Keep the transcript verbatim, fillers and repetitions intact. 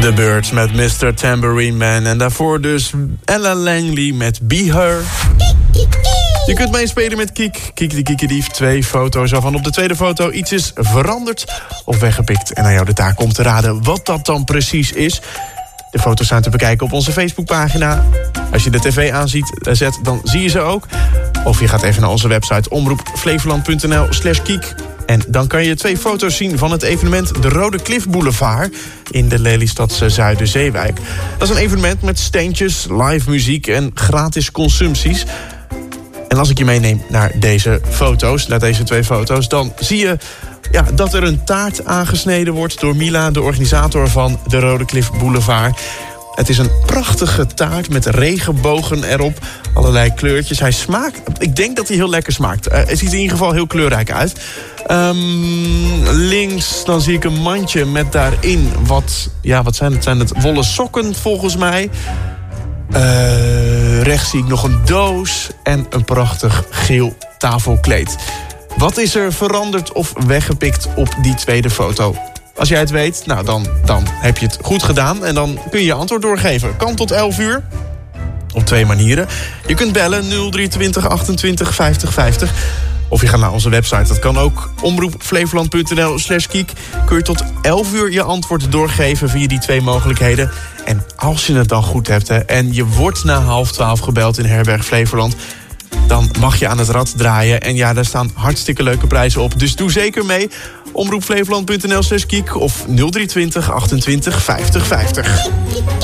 The Birds met mister Tambourine Man. En daarvoor dus Ella Langley met Be Her. Je kunt meespelen met Kiek. Kiek de Kiekedief. Twee foto's waarvan op de tweede foto iets is veranderd of weggepikt. En aan jou de taak om te raden wat dat dan precies is. De foto's zijn te bekijken op onze Facebookpagina. Als je de tv aanziet, zet, dan zie je ze ook. Of je gaat even naar onze website omroepflevoland.nl slash kiek. En dan kan je twee foto's zien van het evenement De Rode Cliff Boulevard in de Lelystadse Zuiderzeewijk. Dat is een evenement met steentjes, live muziek en gratis consumpties. En als ik je meeneem naar deze foto's, naar deze twee foto's, dan zie je ja, dat er een taart aangesneden wordt door Mila, de organisator van de Rode Cliff Boulevard. Het is een prachtige taart met regenbogen erop, allerlei kleurtjes. Hij smaakt, ik denk dat hij heel lekker smaakt. Uh, het ziet er in ieder geval heel kleurrijk uit. Um, links dan zie ik een mandje met daarin wat, ja, wat zijn het? Zijn het wollen sokken volgens mij? Uh, rechts zie ik nog een doos en een prachtig geel tafelkleed. Wat is er veranderd of weggepikt op die tweede foto? Als jij het weet, nou dan, dan heb je het goed gedaan. En dan kun je je antwoord doorgeven. Kan tot elf uur. Op twee manieren. Je kunt bellen nul drie twintig achtentwintig vijftig vijftig. Of je gaat naar onze website. Dat kan ook. omroepflevoland.nl slash kiek. Kun je tot elf uur je antwoord doorgeven via die twee mogelijkheden. En als je het dan goed hebt, hè, en je wordt na half twaalf gebeld in Herberg Flevoland, dan mag je aan het rad draaien. En ja, daar staan hartstikke leuke prijzen op. Dus doe zeker mee. omroepflevoland.nl slash kiek of nul drie twintig achtentwintig vijftig vijftig.